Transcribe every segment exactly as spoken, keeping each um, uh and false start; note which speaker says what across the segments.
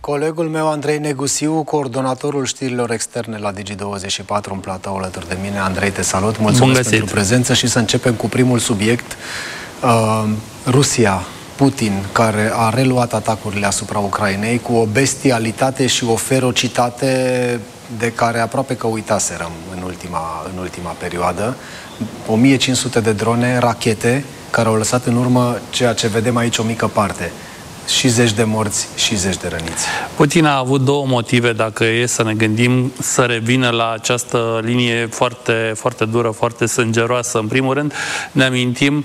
Speaker 1: Colegul meu, Andrei Negusiu, coordonatorul știrilor externe la Digi douăzeci și patru, în platou alături de mine. Andrei, te salut, mulțumesc pentru prezență și să începem cu primul subiect. Uh, Rusia, Putin, care a reluat atacurile asupra Ucrainei cu o bestialitate și o ferocitate de care aproape că uitaserăm în ultima, în ultima perioadă. o mie cinci sute de drone, rachete, care au lăsat în urmă ceea ce vedem aici, o mică parte. Și zeci de morți și zeci de răniți.
Speaker 2: Putin a avut două motive, dacă e să ne gândim, să revină la această linie foarte, foarte dură, foarte sângeroasă. În primul rând, ne amintim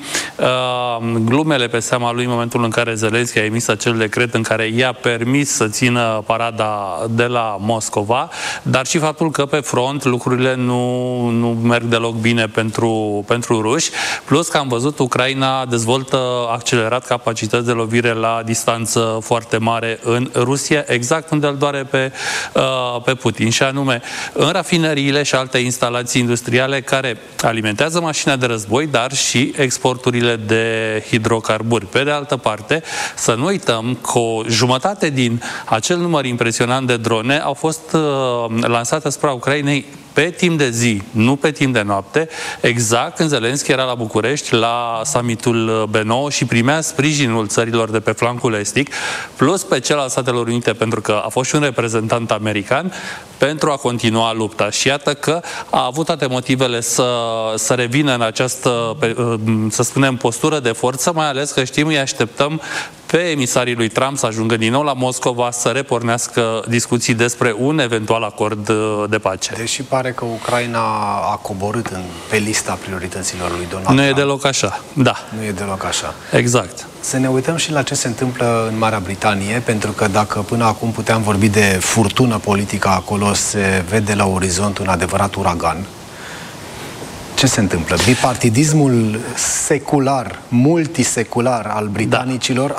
Speaker 2: uh, glumele pe seama lui în momentul în care Zelenski a emis acel decret în care i-a permis să țină parada de la Moscova, dar și faptul că pe front lucrurile nu, nu merg deloc bine pentru, pentru ruși, plus că am văzut Ucraina dezvoltă accelerat capacități de lovire la distanță foarte mare în Rusia, exact unde îl doare pe, uh, pe Putin, și anume în rafineriile și alte instalații industriale care alimentează mașina de război, dar și exporturile de hidrocarburi. Pe de altă parte, să nu uităm că o jumătate din acel număr impresionant de drone au fost uh, lansate asupra Ucrainei pe timp de zi, nu pe timp de noapte, exact când Zelenski era la București la summitul B nouă și primea sprijinul țărilor de pe flancul estic, plus pe cel al Statelor Unite, pentru că a fost și un reprezentant american, pentru a continua lupta. Și iată că a avut toate motivele să, să revină în această, să spunem, postură de forță, mai ales că știm, îi așteptăm pe emisarii lui Trump să ajungă din nou la Moscova să repornească discuții despre un eventual acord de pace.
Speaker 1: Deși pare că Ucraina a coborât în, pe lista priorităților lui Donald
Speaker 2: Nu
Speaker 1: Trump.
Speaker 2: e deloc așa, da.
Speaker 1: Nu e deloc așa.
Speaker 2: Exact.
Speaker 1: Să ne uităm și la ce se întâmplă în Marea Britanie, pentru că dacă până acum puteam vorbi de furtună politică acolo, se vede la orizont un adevărat uragan. Ce se întâmplă? Bipartidismul secular, multisecular al britanicilor